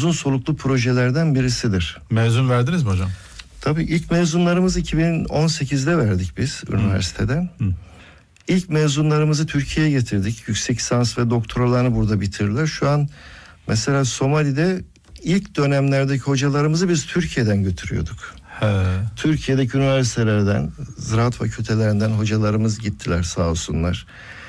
uzun soluklu projelerden birisidir. Mezun verdiniz mi hocam? Tabii ilk mezunlarımızı 2018'de verdik biz üniversiteden. İlk mezunlarımızı Türkiye'ye getirdik. Yüksek lisans ve doktoralarını burada bitirdiler. Şu an mesela Somali'de ilk dönemlerdeki hocalarımızı biz Türkiye'den götürüyorduk. Türkiye'deki üniversitelerden, ziraat fakültelerinden hocalarımız gittiler sağ olsunlar.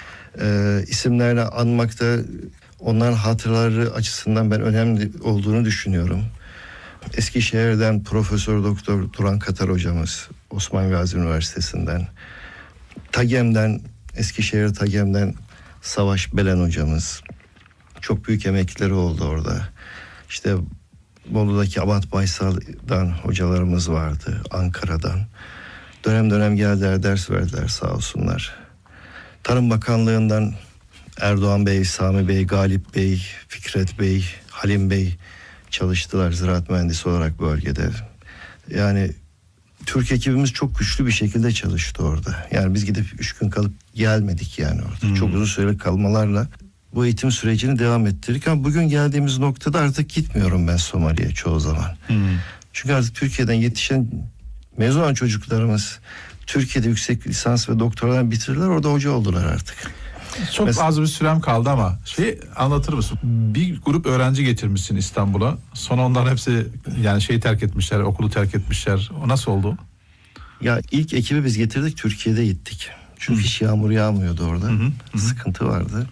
İsimlerini anmakta onların hatıraları açısından ben önemli olduğunu düşünüyorum. Eskişehir'den Profesör Doktor Duran Katar hocamız, Osman Gazi Üniversitesi'nden, TAGEM'den, Eskişehir TAGEM'den Savaş Belen hocamız. Çok büyük emekleri oldu orada. İşte Bolu'daki Abant Baysal'dan hocalarımız vardı, Ankara'dan. Dönem dönem geldiler, ders verdiler sağ olsunlar. Tarım Bakanlığı'ndan Erdoğan Bey, Sami Bey, Galip Bey, Fikret Bey, Halim Bey çalıştılar ziraat mühendisi olarak bölgede. Yani Türk ekibimiz çok güçlü bir şekilde çalıştı orada. Yani biz gidip 3 gün kalıp gelmedik yani orada. Çok uzun süre kalmalarla bu eğitim sürecini devam ettirdik. Ama bugün geldiğimiz noktada artık gitmiyorum ben Somali'ye çoğu zaman. Çünkü artık Türkiye'den yetişen mezun olan çocuklarımız Türkiye'de yüksek lisans ve doktoralarını bitirdiler. Orada hoca oldular artık. Çok az bir sürem kaldı ama anlatır mısın? Bir grup öğrenci getirmişsin İstanbul'a. Sonra onların hepsi yani terk etmişler, okulu terk etmişler. O nasıl oldu? Ya ilk ekibi biz getirdik, Türkiye'de gittik. Çünkü hiç yağmur yağmıyordu orada. Sıkıntı vardı.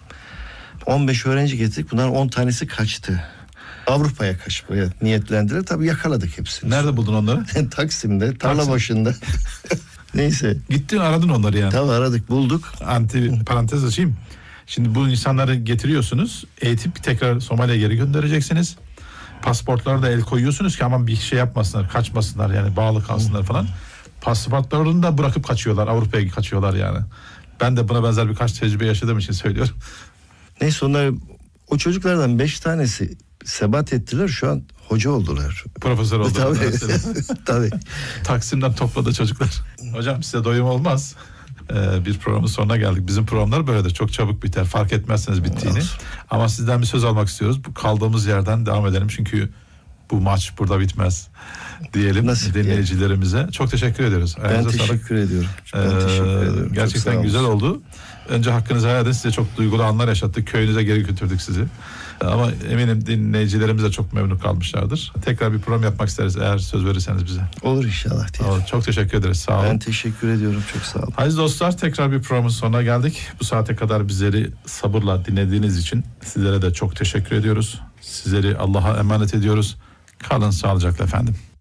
15 öğrenci getirdik. Bunların 10 tanesi kaçtı. Avrupa'ya kaçmaya niyetlendiler. Tabii yakaladık hepsini. Nerede buldun onları? Taksim'de, tarla başında. Neyse. Gittin aradın onları yani. Tabii aradık, bulduk. Parantez açayım. Şimdi bu insanları getiriyorsunuz. Eğitip tekrar Somali'ye geri göndereceksiniz. Pasaportlara da el koyuyorsunuz ki aman bir şey yapmasınlar, kaçmasınlar yani bağlı kalsınlar falan. Pasaportlarını da bırakıp kaçıyorlar. Avrupa'ya kaçıyorlar yani. Ben de buna benzer birkaç tecrübe yaşadığım için söylüyorum. Neyse onlar, o çocuklardan 5 tanesi sebat ettiler, şu an hoca oldular. Profesör oldular. Tabii. Tabii. Taksim'den topladı çocuklar. Hocam size doyum olmaz. Bir programın sonuna geldik. Bizim programlar böyledir. Çok çabuk biter. Fark etmezseniz bittiğini. Ama sizden bir söz almak istiyoruz. Bu kaldığımız yerden devam edelim. Çünkü bu maç burada bitmez diyelim dinleyicilerimize. Yani. Çok teşekkür ediyoruz. Ben teşekkür ediyorum. Ben teşekkür ediyorum. Gerçekten güzel oldu. Önce hakkınızı helal edin. Size çok duygulu anlar yaşattık. Köyünüze geri götürdük sizi. Ama eminim dinleyicilerimiz de çok memnun kalmışlardır. Tekrar bir program yapmak isteriz eğer söz verirseniz bize. Olur inşallah. Olur, çok teşekkür ederiz. Sağ olun. Ben teşekkür ediyorum. Çok sağ olun. Aziz dostlar, tekrar bir programın sonuna geldik. Bu saate kadar bizleri sabırla dinlediğiniz için sizlere de çok teşekkür ediyoruz. Sizleri Allah'a emanet ediyoruz. Kalın sağlıcakla efendim.